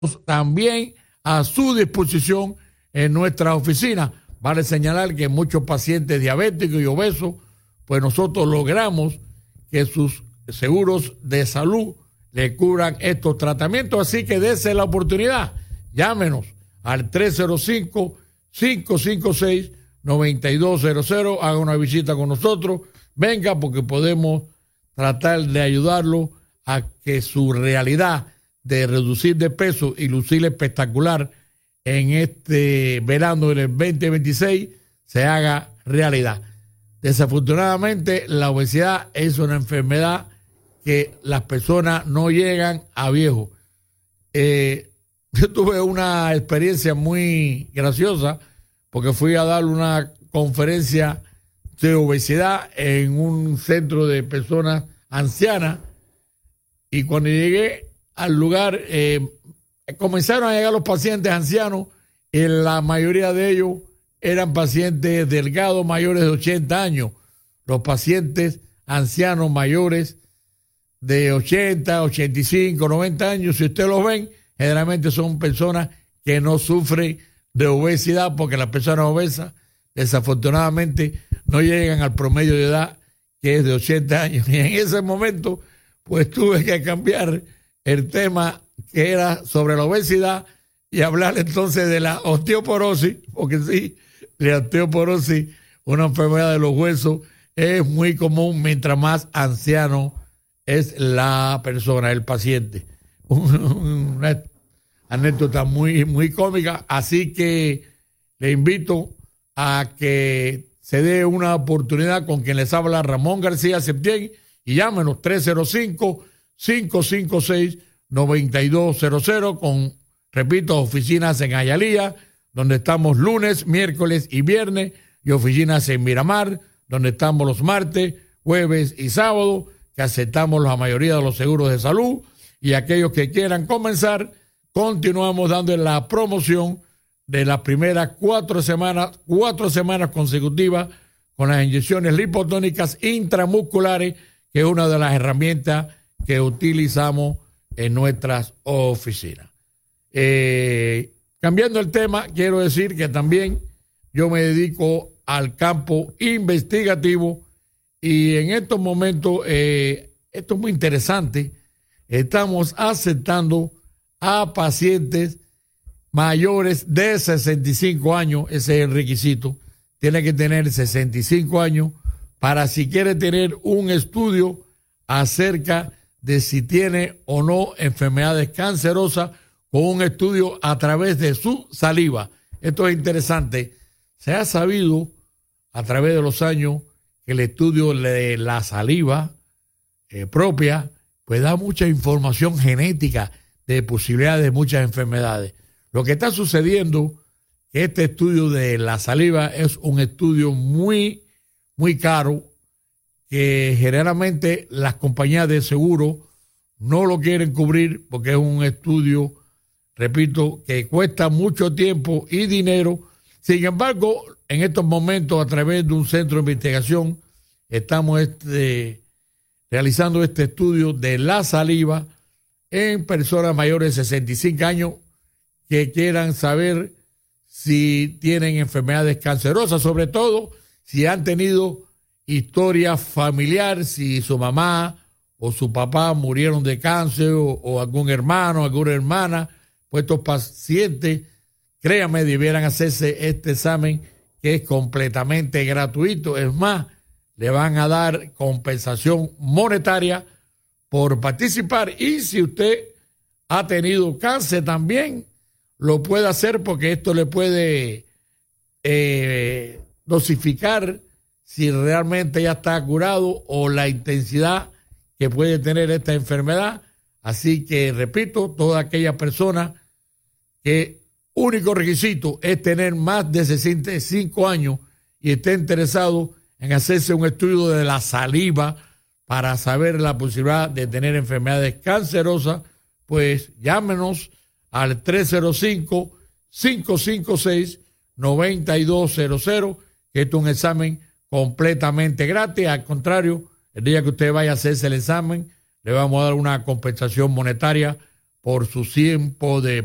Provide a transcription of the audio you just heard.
también a su disposición en nuestra oficina. Vale señalar que muchos pacientes diabéticos y obesos, pues nosotros logramos que sus seguros de salud le cubran estos tratamientos, así que dése la oportunidad. Llámenos al 305-556-9200, haga una visita con nosotros, venga porque podemos tratar de ayudarlo a que su realidad de reducir de peso y lucir espectacular en este verano del 2026 se haga realidad. Desafortunadamente, la obesidad es una enfermedad que las personas no llegan a viejo. Yo tuve una experiencia muy graciosa porque fui a dar una conferencia de obesidad en un centro de personas ancianas y cuando llegué al lugar comenzaron a llegar los pacientes ancianos y la mayoría de ellos eran pacientes delgados mayores de 80 años. Los pacientes ancianos mayores de 80, 85, 90 años, si ustedes los ven, generalmente son personas que no sufren de obesidad porque las personas obesas desafortunadamente no llegan al promedio de edad que es de 80 años. Y en ese momento pues tuve que cambiar el tema que era sobre la obesidad y hablar entonces de la osteoporosis, porque sí, la osteoporosis, una enfermedad de los huesos, es muy común mientras más anciano es la persona, el paciente. Una anécdota muy cómica, así que le invito a que se dé una oportunidad con quien les habla Ramón García Septién y llámenos 305-556-9200 con, repito, oficinas en Hialeah, donde estamos lunes, miércoles y viernes, y oficinas en Miramar, donde estamos los martes, jueves y sábado, que aceptamos la mayoría de los seguros de salud, y aquellos que quieran comenzar, continuamos dando la promoción de las primeras 4 semanas consecutivas con las inyecciones lipotónicas intramusculares, que es una de las herramientas que utilizamos en nuestras oficinas. Cambiando el tema, quiero decir que también yo me dedico al campo investigativo y en estos momentos, esto es muy interesante, estamos aceptando a pacientes mayores de 65 años, ese es el requisito, tiene que tener 65 años para si quiere tener un estudio acerca de si tiene o no enfermedades cancerosas con un estudio a través de su saliva. Esto es interesante. Se ha sabido a través de los años que el estudio de la saliva propia pues da mucha información genética de posibilidades de muchas enfermedades. Lo que está sucediendo que este estudio de la saliva es un estudio muy caro que generalmente las compañías de seguro no lo quieren cubrir porque es un estudio, repito, que cuesta mucho tiempo y dinero. Sin embargo, en estos momentos, a través de un centro de investigación, estamos realizando este estudio de la saliva en personas mayores de 65 años que quieran saber si tienen enfermedades cancerosas, sobre todo si han tenido historia familiar, si su mamá o su papá murieron de cáncer o algún hermano, alguna hermana, pues estos pacientes, créanme, debieran hacerse este examen que es completamente gratuito. Es más, le van a dar compensación monetaria por participar y si usted ha tenido cáncer también, lo puede hacer porque esto le puede dosificar si realmente ya está curado o la intensidad que puede tener esta enfermedad. Así que, repito, toda aquella persona que único requisito es tener más de 65 años y esté interesado en hacerse un estudio de la saliva para saber la posibilidad de tener enfermedades cancerosas, pues llámenos al 305-556-9200, que esto es un examen completamente gratis. Al contrario, el día que usted vaya a hacerse el examen, le vamos a dar una compensación monetaria por su tiempo de